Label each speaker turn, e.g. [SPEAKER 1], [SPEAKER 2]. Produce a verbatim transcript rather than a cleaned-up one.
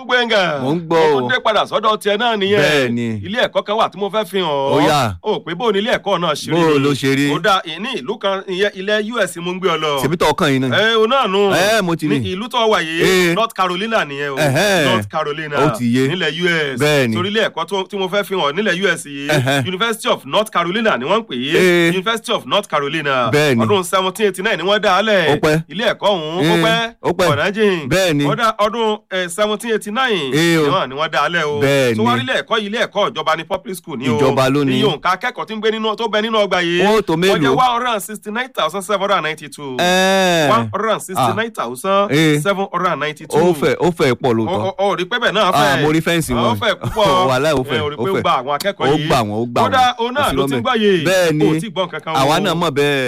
[SPEAKER 1] Gbóyèga.
[SPEAKER 2] Mo ń gbọ́ o.
[SPEAKER 1] Mo tún dé padà sọ́dọ̀ tiẹ̀ náà nìyẹn.
[SPEAKER 2] Bẹ́ẹ̀ni.
[SPEAKER 1] Ilé ẹ̀kọ́ kan wà tí mo fẹ́ fi hàn ọ́.
[SPEAKER 2] Ó yá.
[SPEAKER 1] O pé bó ni ilé ẹ̀kọ́ náà ṣe rí.
[SPEAKER 2] Bó ló ṣe rí.
[SPEAKER 1] Ó dá ní ìlú kan ilẹ̀ U S mo ń gbé ọ lọ.
[SPEAKER 2] Ṣèbí tó ọkàn yìí náà.
[SPEAKER 1] Ẹ o náà nù.
[SPEAKER 2] Ẹ mo ti ní.
[SPEAKER 1] Ní ìlú tó wà yìí North Carolina nìyẹn o. North Carolina.
[SPEAKER 2] Ó ti yé.
[SPEAKER 1] Nílẹ̀ U S.
[SPEAKER 2] Bẹ́ẹ̀ni.
[SPEAKER 1] Torí ilé ẹ̀kọ́ tí mo fẹ́ fi hàn nílẹ̀ U S yìí. University of North Carolina ni wọ́n ń pè é. University of North Carolina.
[SPEAKER 2] Bẹ́ẹ̀ni.
[SPEAKER 1] Ọdún seventeen eighty nine ni wọ́n dá a lẹ̀.
[SPEAKER 2] Ó pẹ́.
[SPEAKER 1] Ilé ẹ̀kọ́ ọ̀hún ó pẹ́.
[SPEAKER 2] Ó pẹ́.
[SPEAKER 1] Ọ̀nàjìn.
[SPEAKER 2] Bẹ́ẹ̀ni.
[SPEAKER 1] Ọdún seventeen eighty nine ni wọ́n dá a lẹ̀ o.
[SPEAKER 2] Bẹ́ẹ̀ni.
[SPEAKER 1] Tó wá rí ilé ẹ̀kọ́ yìí ilé ẹ̀kọ́ ìjọba ní public school ni o.
[SPEAKER 2] Ìjọba ló ní.
[SPEAKER 1] Iye òǹkà akẹ́kọ̀ọ́ tí ń gbé nínú tó bẹ nínú ọgbà yìí.
[SPEAKER 2] Wọ́n tó mélòó.
[SPEAKER 1] Wọ́n jẹ́ one hundred and sixty nine thousand seven hundred and ninety two. one hundred and sixty nine thousand seven hundred and ninety two.
[SPEAKER 2] Ó fẹ́ ó fẹ́ pọ̀ lóòótọ́.
[SPEAKER 1] Ó rí pé bẹ́ẹ̀ náà fẹ́.
[SPEAKER 2] Mo rí fẹ́ǹsì wọn.
[SPEAKER 1] Ó fẹ́ púpọ̀.
[SPEAKER 2] Wàhálà ó fẹ́
[SPEAKER 1] ó rí pé ó gba àwọn akẹ́kọ̀ọ́ yìí.
[SPEAKER 2] Ó gbà wọ́n ó gbà wọ́n.
[SPEAKER 1] Kódà òun náà ló ti ń gbọ́ yìí.
[SPEAKER 2] Bẹ́ẹ̀ni.
[SPEAKER 1] Ó ti gbọ́ nǹkan kan.
[SPEAKER 2] Àwa náà mọ̀ bẹ́ẹ̀.